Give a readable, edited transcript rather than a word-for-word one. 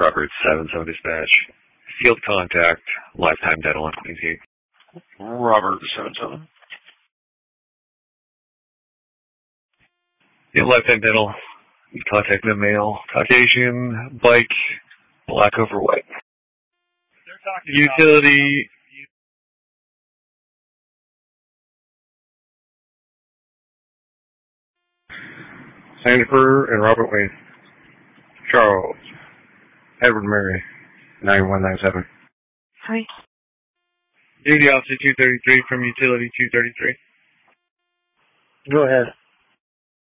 Robert 7-7 dispatch. Field contact, Lifetime Dental on Queensgate. Robert 7-7. Yeah, Lifetime Dental. Contact the male, Caucasian, bike, black over white. Utility. Sandifer and Robert Wayne. Charles. Edward Mary. 9197. Hi. Duty Officer 233 from Utility 233. Go ahead.